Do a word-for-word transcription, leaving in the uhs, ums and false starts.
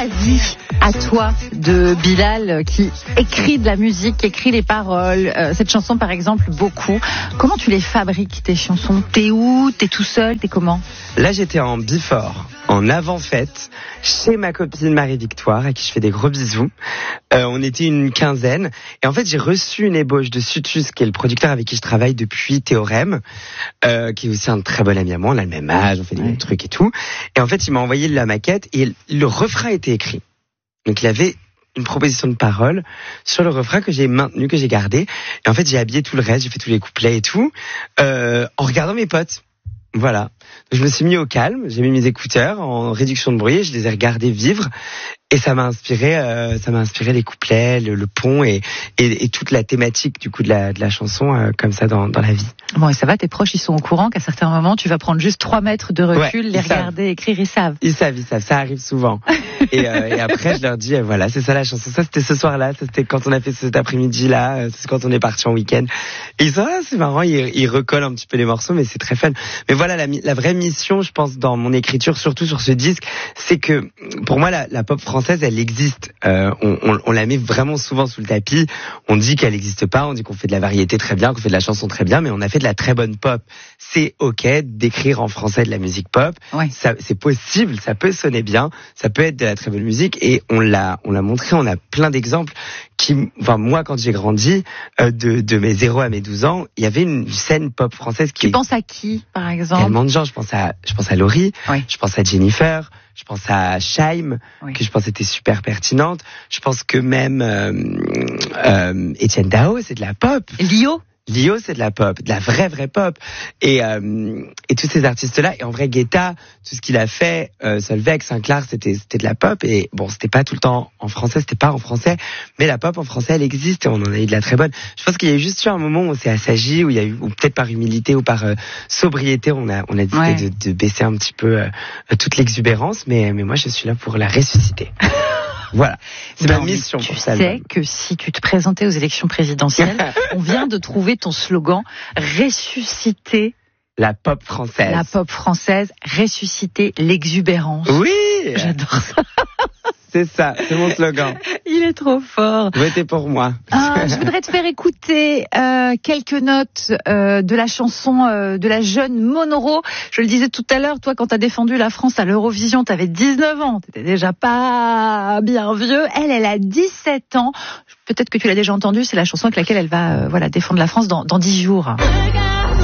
ta vie à toi de Bilal qui écrit de la musique, qui écrit les paroles. Euh, cette chanson par exemple, beaucoup. Comment tu les fabriques tes chansons? T'es où? T'es tout seul? T'es comment? Là j'étais en before, en avant-fête, chez ma copine Marie-Victoire, à qui je fais des gros bisous. Euh, on était une quinzaine. Et en fait j'ai reçu une ébauche de Sutus, qui est le producteur avec qui je travaille depuis Théorème, euh, qui est aussi un très bon ami à moi. On a le même âge, on fait des ouais. mêmes trucs et tout. Et en fait il m'a envoyé la maquette et le refrain était écrit. Donc il avait une proposition de parole sur le refrain que j'ai maintenu, que j'ai gardé. Et en fait, j'ai habillé tout le reste, j'ai fait tous les couplets et tout, euh, en regardant mes potes. Voilà. Donc, je me suis mis au calme, j'ai mis mes écouteurs en réduction de bruit, et je les ai regardés vivre. Et ça m'a inspiré, euh, ça m'a inspiré les couplets, le, le pont et, et, et toute la thématique du coup de la, de la chanson euh, comme ça dans, dans la vie. Bon, et ça va, tes proches, ils sont au courant qu'à certains moments, tu vas prendre juste trois mètres de recul, ouais, les regarder, savent. écrire, ils savent. Ils savent, ils savent, ça arrive souvent. et, euh, et après, je leur dis, euh, voilà, c'est ça la chanson. Ça, c'était ce soir-là, ça, c'était quand on a fait cet après-midi-là, euh, c'est quand on est parti en week-end. Et ils sont, ah, c'est marrant, ils, ils recollent un petit peu les morceaux, mais c'est très fun. Mais voilà, la, la vraie mission, je pense, dans mon écriture, surtout sur ce disque, c'est que, pour moi, la, la pop française, elle existe. Euh, on, on, on la met vraiment souvent sous le tapis. On dit qu'elle n'existe pas, on dit qu'on fait de la variété très bien, qu'on fait de la chanson très bien, mais on a fait de la très bonne pop. C'est ok d'écrire en français de la musique pop. Ouais. Ça, c'est possible, ça peut sonner bien, ça peut être de la très bonne musique, et on l'a, on l'a montré. On a plein d'exemples. Qui, enfin moi, quand j'ai grandi, euh, de, de mes zéro à mes douze ans, il y avait une scène pop française qui. Tu penses à qui, par exemple? Tellement de gens. Je pense à, je pense à Laurie. Oui. Je pense à Jennifer. Je pense à Shaim, oui. que je pense était super pertinente. Je pense que même euh, euh, Etienne Dao, c'est de la pop. Lio Lio, c'est de la pop, de la vraie vraie pop. Et euh, et tous ces artistes-là, et en vrai Guetta, tout ce qu'il a fait, euh, Solveig, Sinclair, c'était c'était de la pop. Et bon, c'était pas tout le temps en français, c'était pas en français, mais la pop en français, elle existe et on en a eu de la très bonne. Je pense qu'il y a eu juste eu un moment où on s'est assagi, où il y a eu, ou peut-être par humilité ou par euh, sobriété, on a on a décidé ouais. de, de baisser un petit peu euh, toute l'exubérance. Mais mais moi, je suis là pour la ressusciter. Voilà, c'est non, ma mission tu pour ça. Tu sais que si tu te présentais aux élections présidentielles, on vient de trouver ton slogan, ressusciter la pop française. La pop française, ressusciter l'exubérance. Oui, j'adore ça. C'est ça, c'est mon slogan. Il est trop fort. Votez pour moi. Ah, je voudrais te faire écouter euh, quelques notes euh, de la chanson euh, de la jeune Monoro. Je le disais tout à l'heure, toi, quand t'as défendu la France à l'Eurovision, t'avais dix-neuf ans. T'étais déjà pas bien vieux. Elle, elle a dix-sept ans. Peut-être que tu l'as déjà entendue. C'est la chanson avec laquelle elle va euh, voilà défendre la France dans, dans dix jours.